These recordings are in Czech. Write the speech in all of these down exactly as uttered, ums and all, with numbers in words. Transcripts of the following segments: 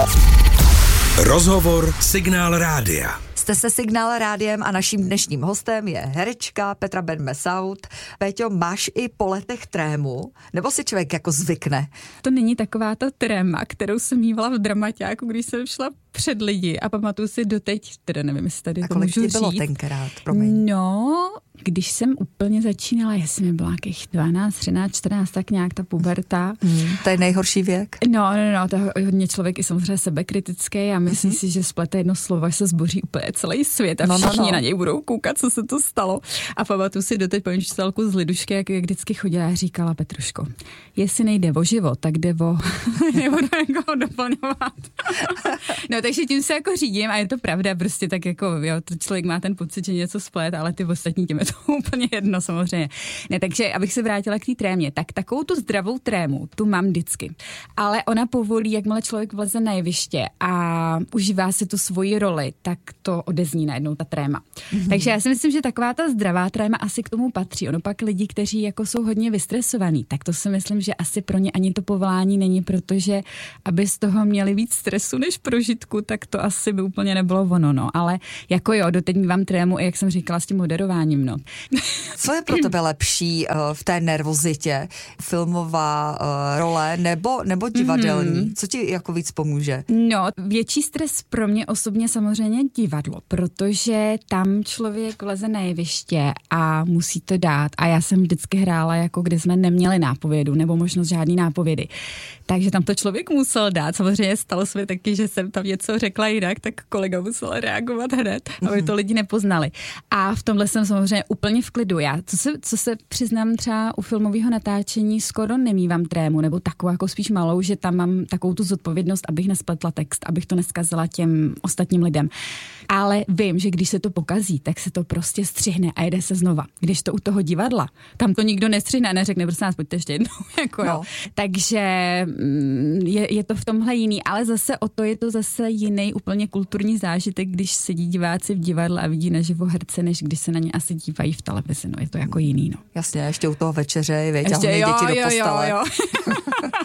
Rozhovor Signál Rádia. Jste se Signál Rádiem a naším dnešním hostem je herečka Petra Ben-Mesaoud. Péťo, máš i po letech trému? Nebo si člověk jako zvykne? To není taková ta tréma, kterou jsem mívala v dramaťáku, když jsem šla před lidi a pamatuju si doteď, teda nevím, jestli tady a to můžu říct. A kolik ti bylo tenkrát, promiň? No, když jsem úplně začínala, jestli mi bylo nějakých dvanáct, třináct, čtrnáct, tak nějak ta puberta. Hmm, to je nejhorší věk? No, no, no, to je hodně člověk i samozřejmě sebekritický a myslí mm-hmm. si, že splete jedno slovo, že se zboří úplně celý svět a všichni no, no, no. na něj budou koukat, co se to stalo. A pamatuju si doteď paní učitelku z Lidušky, jak vždycky chodila a říkala: Petruško, jestli nejde o život, tak jde o nebudu jako doplňovat. No, takže tím se jako řídím a je to pravda, prostě tak jako, jo, to člověk má ten pocit, že něco splet, ale ty ostatní tím je to úplně jedno samozřejmě. Ne, takže abych se vrátila k té trémě, tak takovou tu zdravou trému, tu mám vždycky. Ale ona povolí, jakmile člověk vleze na jeviště a užívá si tu svoji roli, tak to odezní najednou ta tréma. Mm-hmm. Takže já si myslím, že taková ta zdravá tréma asi k tomu patří. Ono pak lidi, kteří jako jsou hodně vystresovaní, tak to si myslím, že asi pro ně ani to povolání není, protože aby z toho měli víc stresu než prožitku, tak to asi by úplně nebylo ono, no. Ale jako jo, doteď mívám trému, i jak jsem říkala, s tím moderováním, no. Co je pro tebe lepší uh, v té nervozitě? Filmová uh, role nebo, nebo divadelní? Mm-hmm. Co ti jako víc pomůže? No, větší stres pro mě osobně samozřejmě divadlo, protože tam člověk vleze na jeviště a musí to dát. A já jsem vždycky hrála, jako kde jsme neměli nápovědu, nebo možnost žádný nápovědy. Takže tam to člověk musel dát. Samozřejmě stalo se mi taky, že jsem tam něco řekla jinak, tak kolega musel reagovat hned, aby to lidi nepoznali. A v tomhle jsem samozřejmě úplně v klidu. Já, co se, co se přiznám, třeba u filmového natáčení skoro nemívám trému, nebo takovou jako spíš malou, že tam mám takovou tu zodpovědnost, abych nespletla text, abych to neskazila těm ostatním lidem. Ale vím, že když se to pokazí, tak se to prostě střihne a jede se znova. Když to u toho divadla, tam to nikdo nestřihne a neřekne, prosím nás, pojďte ještě jednou. Jako, no. Takže je, je to v tomhle jiný, ale zase o to je to zase jiný úplně kulturní zážitek, když sedí diváci v divadle a vidí naživo herce, než když se na ně asi dívají v televizi. No, je to jako jiný, no. Jasně, ještě u toho večeře, věď, ještě, a jo, děti jo, do postele. Jo, jo.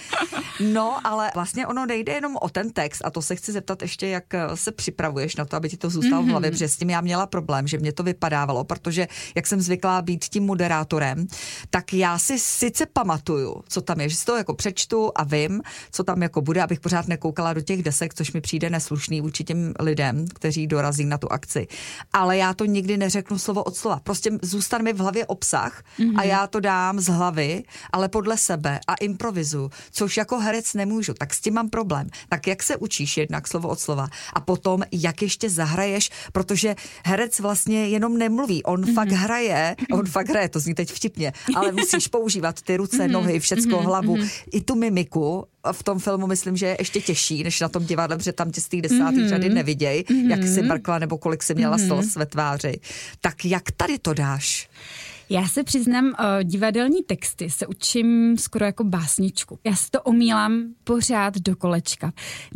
No, ale vlastně ono nejde jenom o ten text a to se chci zeptat ještě, jak se připravuješ na to, aby ti to zůstalo mm-hmm. v hlavě, protože s tím já měla problém, že mě to vypadávalo, protože jak jsem zvyklá být tím moderátorem, tak já si sice pamatuju, co tam je, že si to jako přečtu a vím, co tam jako bude, abych pořád nekoukala do těch desek, což mi přijde neslušný vůči těm lidem, kteří dorazí na tu akci. Ale já to nikdy neřeknu slovo od slova. Prostě zůstane mi v hlavě obsah mm-hmm. a já to dám z hlavy, ale podle sebe a improvizu, což jako herec nemůžu, tak s tím mám problém. Tak jak se učíš jednak slovo od slova a potom jak ještě zahraješ, protože herec vlastně jenom nemluví, on mm-hmm. fakt hraje, on fakt hraje, to zní teď vtipně, ale musíš používat ty ruce, mm-hmm. nohy, všecko, mm-hmm. hlavu, mm-hmm. i tu mimiku. V tom filmu myslím, že je ještě těžší, než na tom divadle, protože tam tě z té desátý mm-hmm. řady neviděj, mm-hmm. jak jsi mrkla nebo kolik jsi měla mm-hmm. stos ve tváři. Tak jak tady to dáš? Já se přiznám, uh, divadelní texty se učím skoro jako básničku. Já si to omílám pořád do kolečka,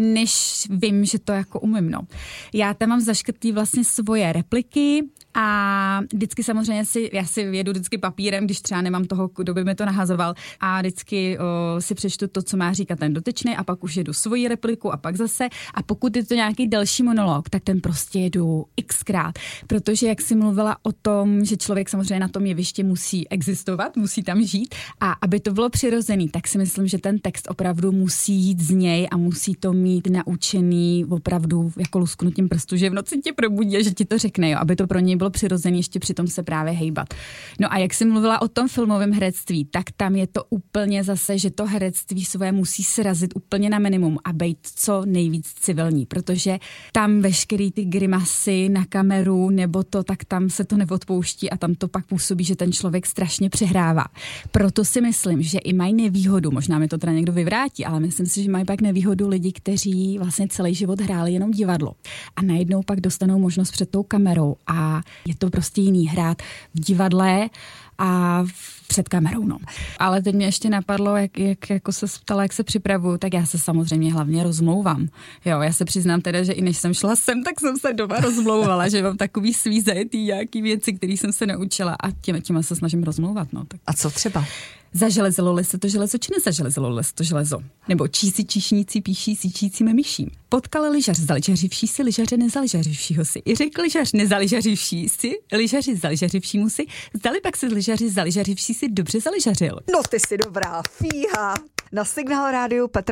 než vím, že to jako umím, no. Já tam mám zaškrtlý vlastně svoje repliky a vždycky samozřejmě si, já si jedu vždycky papírem, když třeba nemám toho, kdo by mi to nahazoval a vždycky uh, si přečtu to, co má říkat ten dotyčný a pak už jedu svoji repliku a pak zase a pokud je to nějaký další monolog, tak ten prostě jedu xkrát, protože jak jsi mluvila o tom, že člověk samozřejmě na tom jevišti musí existovat, musí tam žít a aby to bylo přirozený, tak si myslím, že ten text opravdu musí jít z něj a musí to mít naučený opravdu jako lusknutím prstu, že v noci tě probudí a že ti to řekne, jo, aby to pro něj bylo přirozený, ještě přitom se právě hejbat. No a jak jsi mluvila o tom filmovém herectví, tak tam je to úplně zase, že to herectví své musí srazit úplně na minimum a být co nejvíc civilní, protože tam veškerý ty grimasy na kameru nebo to, tak tam se to neodpouští a tam to pak působí, že ten člověk strašně přehrává. Proto si myslím, že i mají nevýhodu, možná mi to teda někdo vyvrátí, ale myslím si, že mají pak nevýhodu lidi, kteří vlastně celý život hráli jenom divadlo a najednou pak dostanou možnost před tou kamerou a je to prostě jiný hrát v divadle a před kamerou, no. Ale teď mě ještě napadlo, jak, jak jako se ptala, jak se připravuju, tak já se samozřejmě hlavně rozmlouvám. Jo, já se přiznám teda, že i než jsem šla sem, tak jsem se doma rozmlouvala, že mám takový svý zajetý nějaký věci, které jsem se naučila a těma, těma se snažím rozmlouvat, no. Tak. A co třeba? Zaželezilo se to železo, či nezaželezilo se to železo? Nebo čísi číšníci píší síčícím myším. Potkal lyžař zaližařivší si, lyžaře nezaližařivšího si. I řekl lyžař nezaližařivší si, lyžaři zaližařivšímu si, zdali pak se lyžaři zaližařivší si dobře zaližařil. No ty jsi dobrá, fíha. Na Signál rádiu Petra